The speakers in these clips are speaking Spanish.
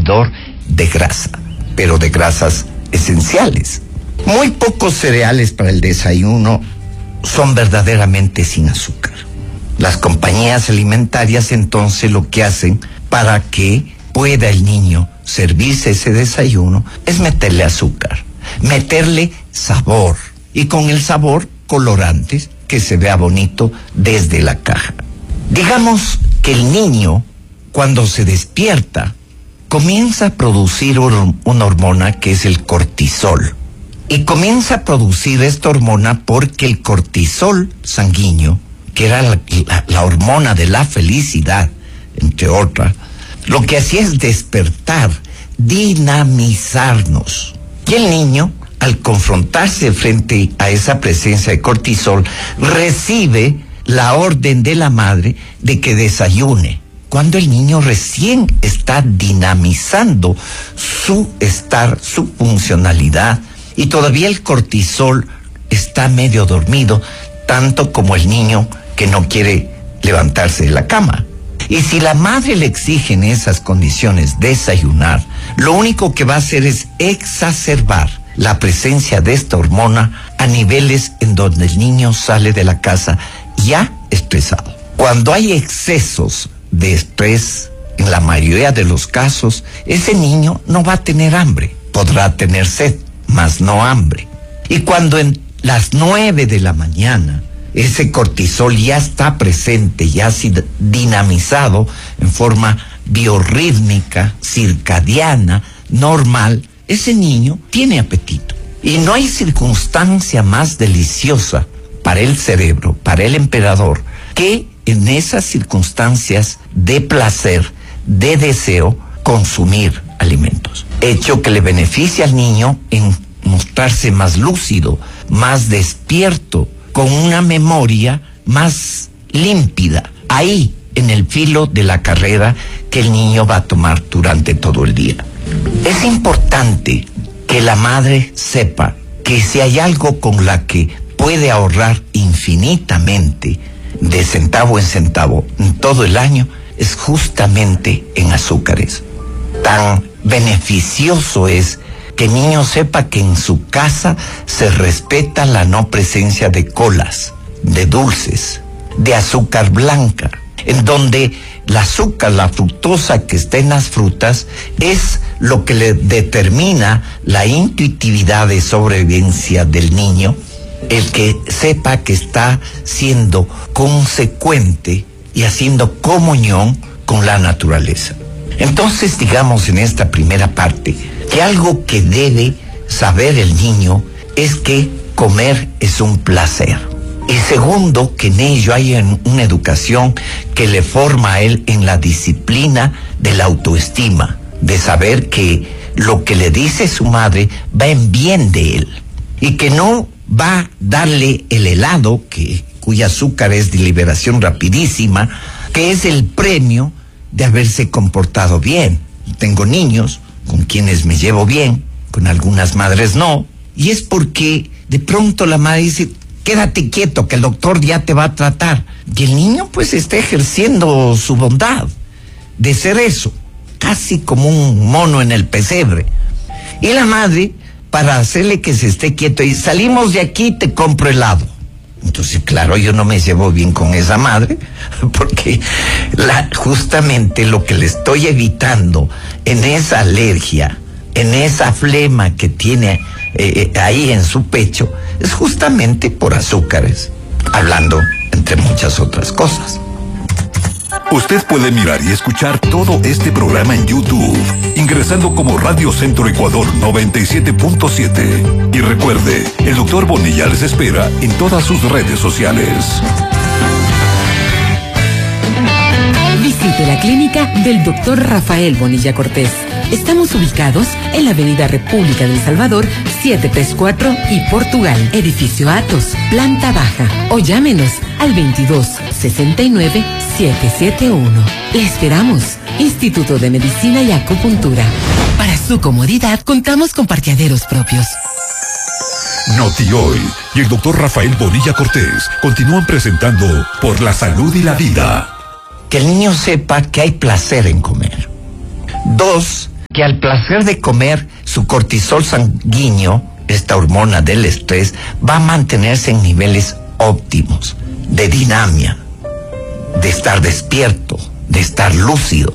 consumidor de grasa, pero de grasas esenciales. Muy pocos cereales para el desayuno son verdaderamente sin azúcar. Las compañías alimentarias entonces lo que hacen para que pueda el niño servirse ese desayuno es meterle azúcar, meterle sabor, y con el sabor colorantes que se vea bonito desde la caja. Digamos que el niño, cuando se despierta, comienza a producir una hormona que es el cortisol. Y comienza a producir esta hormona porque el cortisol sanguíneo, que era la hormona de la felicidad, entre otras, lo que hacía es despertar, dinamizarnos. Y el niño, al confrontarse frente a esa presencia de cortisol, recibe la orden de la madre de que desayune, cuando el niño recién está dinamizando su estar, su funcionalidad, y todavía el cortisol está medio dormido, tanto como el niño que no quiere levantarse de la cama. Y si la madre le exige en esas condiciones desayunar, lo único que va a hacer es exacerbar la presencia de esta hormona a niveles en donde el niño sale de la casa ya estresado. Cuando hay excesos de estrés, en la mayoría de los casos, ese niño no va a tener hambre, podrá tener sed, mas no hambre. Y cuando en las 9 de la mañana ese cortisol ya está presente, ya dinamizado en forma biorrítmica, circadiana, normal, ese niño tiene apetito. Y no hay circunstancia más deliciosa para el cerebro, para el emperador, que en esas circunstancias de placer, de deseo, consumir alimentos. Hecho que le beneficia al niño en mostrarse más lúcido, más despierto, con una memoria más límpida, ahí en el filo de la carrera que el niño va a tomar durante todo el día. Es importante que la madre sepa que si hay algo con la que puede ahorrar infinitamente, de centavo en centavo, en todo el año, es justamente en azúcares. Tan beneficioso es que el niño sepa que en su casa se respeta la no presencia de colas, de dulces, de azúcar blanca, en donde el azúcar, la fructosa que está en las frutas, es lo que le determina la intuitividad de sobrevivencia del niño, el que sepa que está siendo consecuente y haciendo comunión con la naturaleza. Entonces, digamos en esta primera parte, que algo que debe saber el niño es que comer es un placer. Y segundo, que en ello hay una educación que le forma a él en la disciplina de la autoestima, de saber que lo que le dice su madre va en bien de él, y que no va a darle el helado, cuya azúcar es de liberación rapidísima, que es el premio de haberse comportado bien. Tengo niños con quienes me llevo bien, con algunas madres no, y es porque de pronto la madre dice: quédate quieto, que el doctor ya te va a tratar. Y el niño pues está ejerciendo su bondad de ser eso, casi como un mono en el pesebre. Y la madre, para hacerle que se esté quieto, y salimos de aquí, te compro helado. Entonces, claro, yo no me llevo bien con esa madre, porque justamente lo que le estoy evitando en esa alergia, en esa flema que tiene ahí en su pecho, es justamente por azúcares, hablando entre muchas otras cosas. Usted puede mirar y escuchar todo este programa en YouTube, ingresando como Radio Centro Ecuador 97.7. Y recuerde, el Dr. Bonilla les espera en todas sus redes sociales. Visite la clínica del Dr. Rafael Bonilla Cortés. Estamos ubicados en la Avenida República del Salvador, 734 y Portugal, edificio Atos, planta baja. O llámenos al 2269-771. Le esperamos. Instituto de Medicina y Acupuntura. Para su comodidad, contamos con parqueaderos propios. Noti Hoy y el Dr. Rafael Bonilla Cortés continúan presentando Por la Salud y la Vida. Que el niño sepa que hay placer en comer. 2, que al placer de comer, su cortisol sanguíneo, esta hormona del estrés, va a mantenerse en niveles óptimos de dinamia, de estar despierto, de estar lúcido.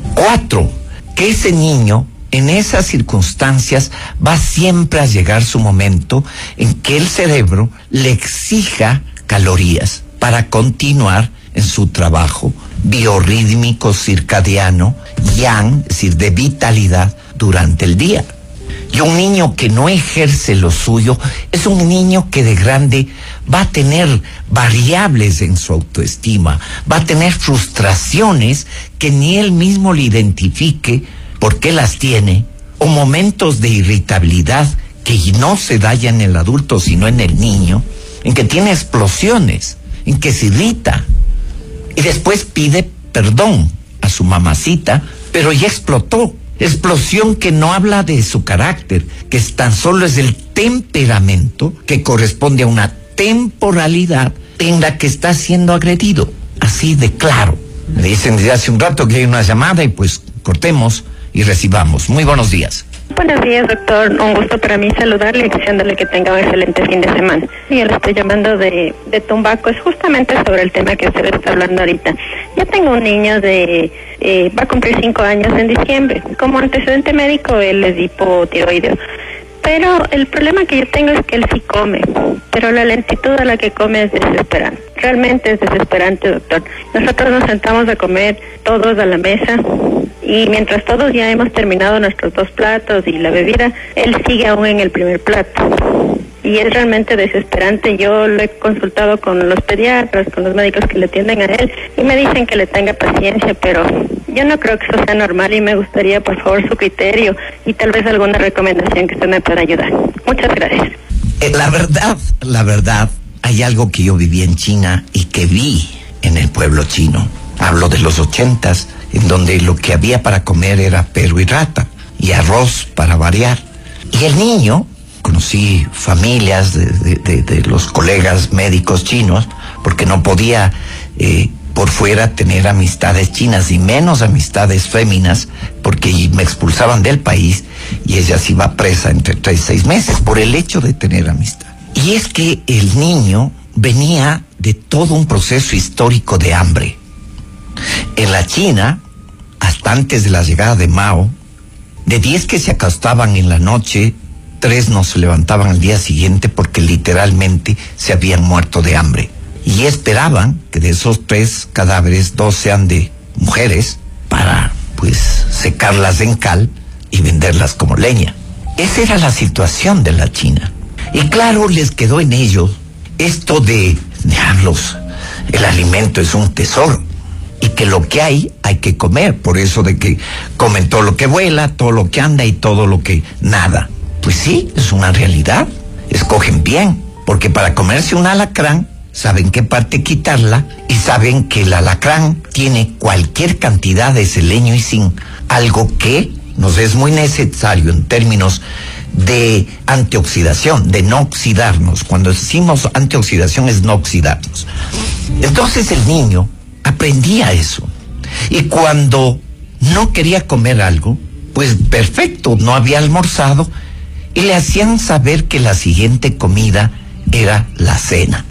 4, que ese niño en esas circunstancias va siempre a llegar su momento en que el cerebro le exija calorías para continuar en su trabajo biorrítmico circadiano, yang, es decir, de vitalidad durante el día. Y un niño que no ejerce lo suyo es un niño que de grande va a tener variables en su autoestima, va a tener frustraciones que ni él mismo le identifique por qué las tiene, o momentos de irritabilidad que no se da ya en el adulto sino en el niño, en que tiene explosiones, en que se irrita y después pide perdón a su mamacita, pero ya explotó. Explosión que no habla de su carácter, que tan solo es el temperamento que corresponde a una temporalidad en la que está siendo agredido. Así de claro. Me dicen desde hace un rato que hay una llamada y pues cortemos y recibamos. Muy buenos días. Buenos días, doctor. Un gusto para mí saludarle y deseándole que tenga un excelente fin de semana. Yo le estoy llamando de Tumbaco. Es justamente sobre el tema que usted está hablando ahorita. Yo tengo un niño va a cumplir 5 años en diciembre. Como antecedente médico, él es hipotiroideo. Pero el problema que yo tengo es que él sí come, pero la lentitud a la que come es desesperante. Realmente es desesperante, doctor. Nosotros nos sentamos a comer todos a la mesa y mientras todos ya hemos terminado nuestros 2 platos y la bebida, él sigue aún en el primer plato. Y es realmente desesperante. Yo lo he consultado con los pediatras, con los médicos que le atienden a él, y me dicen que le tenga paciencia, pero yo no creo que eso sea normal y me gustaría, por favor, su criterio y tal vez alguna recomendación que usted me pueda ayudar. Muchas gracias. La verdad, hay algo que yo viví en China y que vi en el pueblo chino. Hablo de los 80s, en donde lo que había para comer era perro y rata, y arroz para variar. Y el niño, conocí familias de los colegas médicos chinos, porque no podía por fuera tener amistades chinas y menos amistades féminas, porque me expulsaban del país y ella se iba presa entre 3 y 6 meses por el hecho de tener amistad. Y es que el niño venía de todo un proceso histórico de hambre. En la China, hasta antes de la llegada de Mao, de 10 que se acostaban en la noche, 3 no se levantaban al día siguiente porque literalmente se habían muerto de hambre. Y esperaban que de esos 3 cadáveres, 2 sean de mujeres para, pues, secarlas en cal y venderlas como leña. Esa era la situación de la China. Y claro, les quedó en ellos esto de, diablos, el alimento es un tesoro. Y que lo que hay que comer. Por eso de que comen todo lo que vuela, todo lo que anda y todo lo que nada. Pues sí, es una realidad. Escogen bien, porque para comerse un alacrán, saben qué parte quitarla y saben que el alacrán tiene cualquier cantidad de selenio y zinc, algo que nos es muy necesario en términos de antioxidación, de no oxidarnos. Cuando decimos antioxidación es no oxidarnos. Entonces el niño aprendía eso. Y cuando no quería comer algo, pues perfecto, no había almorzado, y le hacían saber que la siguiente comida era la cena.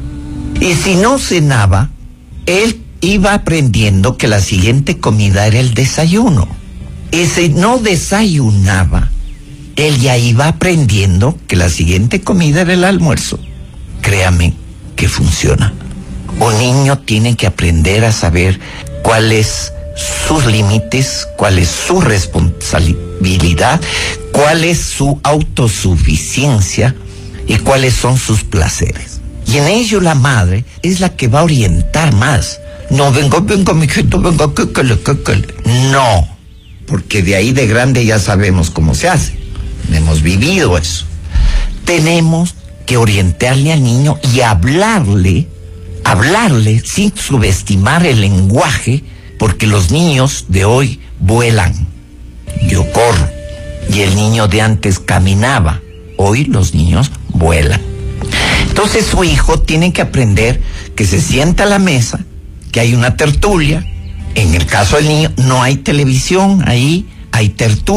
Y si no cenaba, él iba aprendiendo que la siguiente comida era el desayuno. Y si no desayunaba, él ya iba aprendiendo que la siguiente comida era el almuerzo. Créame que funciona. Un niño tiene que aprender a saber cuáles sus límites, cuál es su responsabilidad, cuál es su autosuficiencia y cuáles son sus placeres. Y en ello la madre es la que va a orientar más. No, venga, mijito, venga, que. No, porque de ahí de grande ya sabemos cómo se hace. Hemos vivido eso. Tenemos que orientarle al niño y hablarle sin subestimar el lenguaje, porque los niños de hoy vuelan. Yo corro. Y el niño de antes caminaba. Hoy los niños vuelan. Entonces su hijo tiene que aprender que se sienta a la mesa, que hay una tertulia. En el caso del niño no hay televisión, ahí hay tertulia.